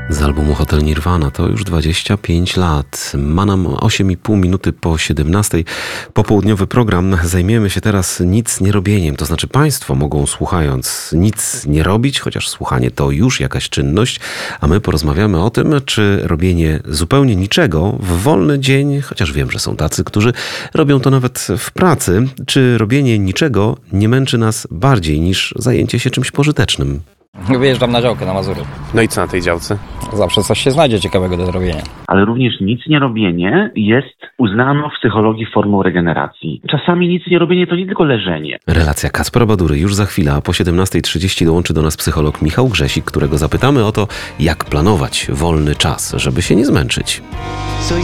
Z albumu Hotel Nirvana to już 25 lat. Ma nam 8,5 minuty po 17. Popołudniowy program. Zajmiemy się teraz nic nie robieniem. To znaczy państwo mogą, słuchając, nic nie robić, chociaż słuchanie to już jakaś czynność, a my porozmawiamy o tym, czy robienie zupełnie niczego w wolny dzień, chociaż wiem, że są tacy, którzy robią to nawet w pracy, czy robienie niczego nie męczy nas bardziej niż zajęcie się czymś pożytecznym. Wyjeżdżam na działkę na Mazury. No i co na tej działce? Zawsze coś się znajdzie ciekawego do zrobienia. Ale również nic nie robienie jest uznano w psychologii formą regeneracji. Czasami nic nie robienie to nie tylko leżenie. Relacja Kacpra Badury już za chwilę, a po 17:30 dołączy do nas psycholog Michał Grzesik, którego zapytamy o to, jak planować wolny czas, żeby się nie zmęczyć. So you